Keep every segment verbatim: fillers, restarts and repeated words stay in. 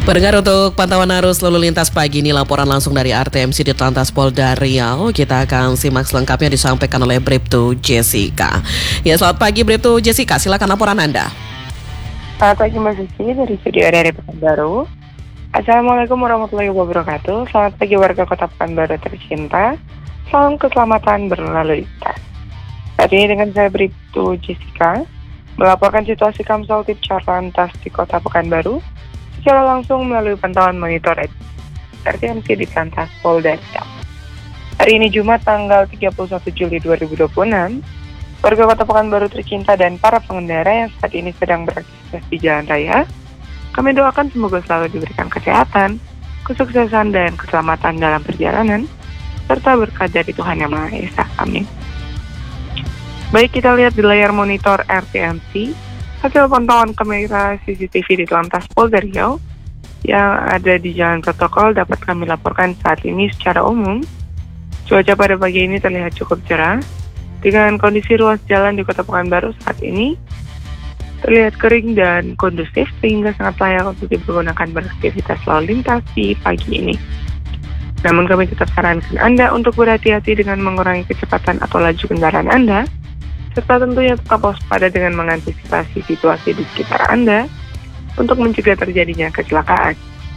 Pendengar, untuk pantauan arus lalu lintas pagi ini laporan langsung dari R T M C di Telantas Polda Riau. Kita akan simak selengkapnya disampaikan oleh Bribtu Jessica. Ya, selamat pagi Bribtu Jessica, silakan laporan Anda. Selamat pagi Mbak Suci dari studio dari Pekanbaru. Assalamualaikum warahmatullahi wabarakatuh. Selamat pagi warga Kota Pekanbaru tercinta. Salam keselamatan berlalu lintas. Saat ini dengan saya Bribtu Jessica melaporkan situasi Kamsel Tip Lantas di Kota Pekanbaru secara langsung melalui pantauan monitor R T M C di Telantas Polda Riau. Hari ini Jumat tanggal tiga puluh satu Juli dua ribu dua puluh enam, warga Kota Pekanbaru tercinta dan para pengendara yang saat ini sedang beraktivitas di jalan raya, kami doakan semoga selalu diberikan kesehatan, kesuksesan dan keselamatan dalam perjalanan, serta berkah dari Tuhan Yang Maha Esa. Amin. Baik, kita lihat di layar monitor R T M C hasil pantauan kamera C C T V di Telantas Polda Riau yang ada di jalan protokol dapat kami laporkan saat ini secara umum. Cuaca pada pagi ini terlihat cukup cerah dengan kondisi ruas jalan di Kota Pekanbaru saat ini terlihat kering dan kondusif sehingga sangat layak untuk dipergunakan beraktivitas lalu lintas di pagi ini. Namun kami tetap sarankan Anda untuk berhati-hati dengan mengurangi kecepatan atau laju kendaraan Anda, serta tentunya tetap waspada dengan mengantisipasi situasi di sekitar Anda untuk mencegah terjadinya kecelakaan.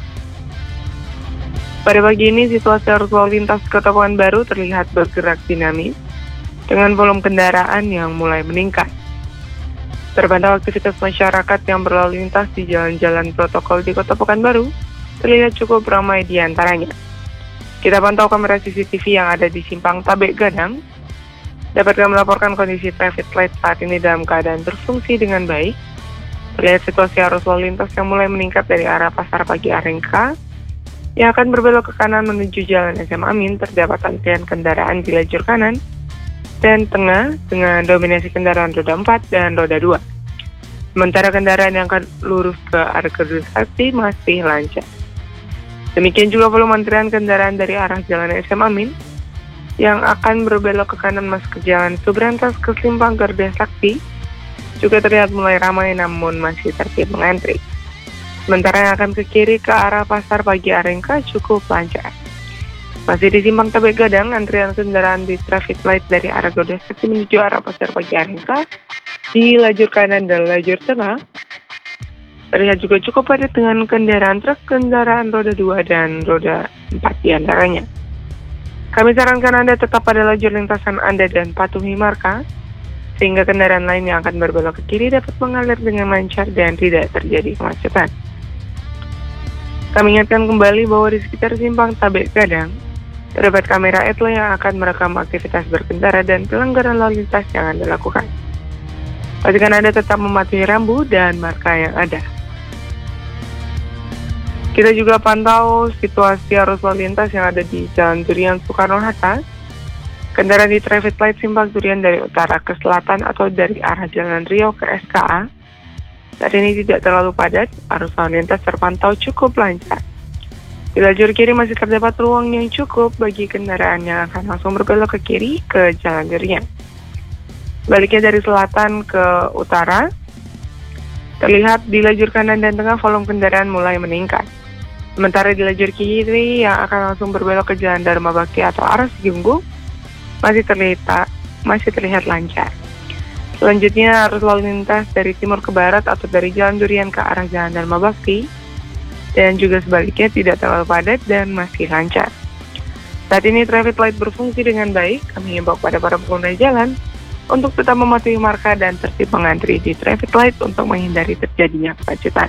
Pada pagi ini, situasi arus lalu lintas Kota Pekanbaru terlihat bergerak dinamis dengan volume kendaraan yang mulai meningkat. Terpantau aktivitas masyarakat yang berlalu lintas di jalan-jalan protokol di Kota Pekanbaru terlihat cukup ramai di antaranya. Kita pantau kamera C C T V yang ada di Simpang Tabek Gadang. Dapat kami melaporkan kondisi traffic light saat ini dalam keadaan berfungsi dengan baik. Terlihat situasi arus lalu lintas yang mulai meningkat dari arah Pasar Pagi Arengka yang akan berbelok ke kanan menuju Jalan S M Amin. Terdapat antrian kendaraan di lajur kanan dan tengah dengan dominasi kendaraan roda empat dan roda dua. Sementara kendaraan yang akan lurus ke arah Gedung Sakti masih lancar. Demikian juga volume antrian kendaraan dari arah Jalan S M Amin yang akan berbelok ke kanan masuk ke Jalan Subrantas ke Simpang Garda Sakti juga terlihat mulai ramai namun masih tertib mengantri. Sementara yang akan ke kiri ke arah Pasar Pagi Arengka cukup lancar. Masih di Simpang Tabek Gadang, antrian kendaraan di traffic light dari arah Garda Sakti menuju arah Pasar Pagi Arengka di lajur kanan dan lajur tengah terlihat juga cukup padat dengan kendaraan truk, kendaraan roda dua dan roda empat di antaranya. Kami sarankan Anda tetap pada lajur lintasan Anda dan patuhi marka, sehingga kendaraan lain yang akan berbelok ke kiri dapat mengalir dengan lancar dan tidak terjadi kemacetan. Kami ingatkan kembali bahwa di sekitar Simpang Tabek Gadang, terdapat kamera etle yang akan merekam aktivitas berkendara dan pelanggaran lalu lintas yang Anda lakukan. Pastikan Anda tetap mematuhi rambu dan marka yang ada. Kita juga pantau situasi arus lalu lintas yang ada di Jalan Durian Soekarno-Hatta. Kendaraan di traffic light Simpang Durian dari utara ke selatan atau dari arah Jalan Riau ke S K A. Saat ini tidak terlalu padat, arus lalu lintas terpantau cukup lancar. Di lajur kiri masih terdapat ruang yang cukup bagi kendaraan yang akan langsung berbelok ke kiri ke Jalan Durian. Baliknya dari selatan ke utara, terlihat di lajur kanan dan tengah volume kendaraan mulai meningkat. Sementara di lajur kiri yang akan langsung berbelok ke Jalan Dharma Bakti atau arah Segunggung masih terlihat masih terlihat lancar. Selanjutnya arus lalu lintas dari timur ke barat atau dari Jalan Durian ke arah Jalan Dharma Bakti dan juga sebaliknya tidak terlalu padat dan masih lancar. Saat ini traffic light berfungsi dengan baik. Kami himbau pada para pengguna jalan untuk tetap mematuhi marka dan tertib mengantri di traffic light untuk menghindari terjadinya kemacetan.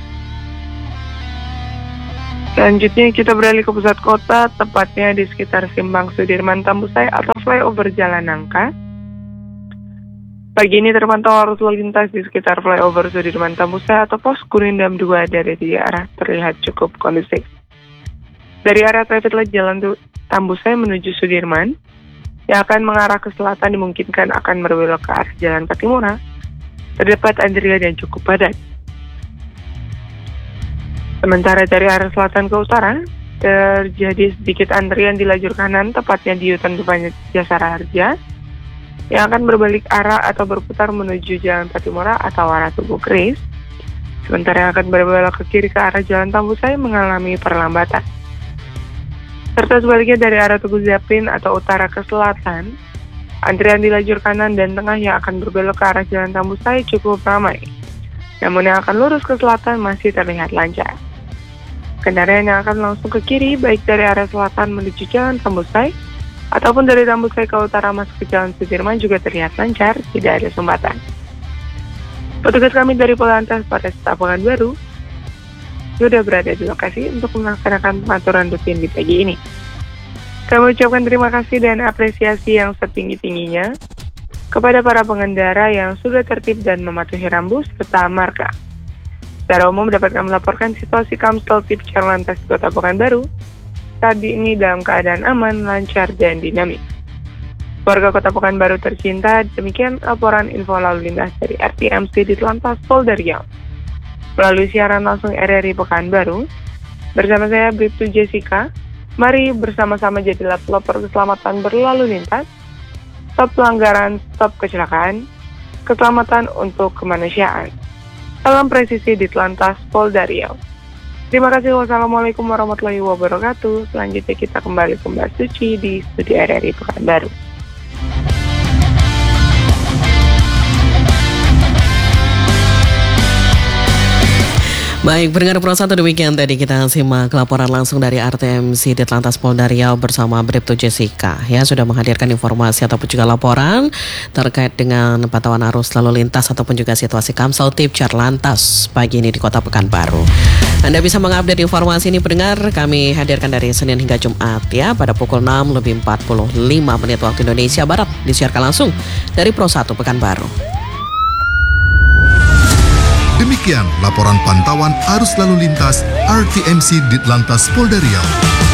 Selanjutnya kita beralih ke pusat kota, tepatnya di sekitar Simpang Sudirman Tambusai atau flyover Jalan Nangka. Pagi ini terpantau arus lalu lintas di sekitar flyover Sudirman Tambusai atau pos Gurindam dua dari tiga arah terlihat cukup kondusif. Dari arah traffic light Jalan Tambusai menuju Sudirman, yang akan mengarah ke selatan dimungkinkan akan berbelok ke arah Jalan Patimura, terdapat antrian yang cukup padat. Sementara dari arah selatan ke utara, terjadi sedikit antrian di lajur kanan, tepatnya di U-turn depan Jasara Harja, yang akan berbalik arah atau berputar menuju Jalan Patimura atau arah Tugu Keris. sementara yang akan berbelok ke kiri ke arah Jalan Tambusai mengalami perlambatan. Serta sebaliknya dari arah Tugu Zapin atau utara ke selatan, antrian di lajur kanan dan tengah yang akan berbelok ke arah Jalan Tambusai cukup ramai. Namun yang akan lurus ke selatan masih terlihat lancar. Kendaraan yang akan langsung ke kiri baik dari arah selatan menuju Jalan Tambusai ataupun dari Tambusai ke utara masuk ke Jalan Sudirman juga terlihat lancar, tidak ada sumbatan. Petugas kami dari Polantas Polresta Pekanbaru sudah berada di lokasi untuk melaksanakan pengaturan rutin di pagi ini. Kami ucapkan terima kasih dan apresiasi yang setinggi-tingginya kepada para pengendara yang sudah tertib dan mematuhi rambu serta marka. Secara umum dapat kami melaporkan situasi Kamsel Tip Charlantas Kota Pekanbaru saat ini dalam keadaan aman, lancar, dan dinamis. Warga Kota Pekanbaru tercinta, demikian laporan info lalu lintas dari R T M C Ditlantas Polda Riau. Melalui siaran langsung R R I Pekanbaru, bersama saya Bribtu Jessica, mari bersama-sama jadilah pelopor keselamatan berlalu lintas, stop pelanggaran, stop kecelakaan, keselamatan untuk kemanusiaan. Salam presisi Ditlantas Polda Riau. Terima kasih. Wassalamualaikum warahmatullahi wabarakatuh. Selanjutnya kita kembali ke Mbak Suci di studio R R I Pekanbaru. Baik, pendengar Pro satu, demikian tadi kita simak laporan langsung dari R T M C Ditlantas Polda Riau bersama Bribtu Jessica. Ya, sudah menghadirkan informasi ataupun juga laporan terkait dengan pantauan arus lalu lintas ataupun juga situasi Kamsel Tip Charlantas pagi ini di Kota Pekanbaru. Anda bisa mengupdate informasi ini pendengar, kami hadirkan dari Senin hingga Jumat ya pada pukul enam lebih empat puluh lima menit waktu Indonesia Barat, disiarkan langsung dari Pro satu Pekanbaru. Demikian laporan pantauan arus lalu lintas R T M C Ditlantas Polda Riau.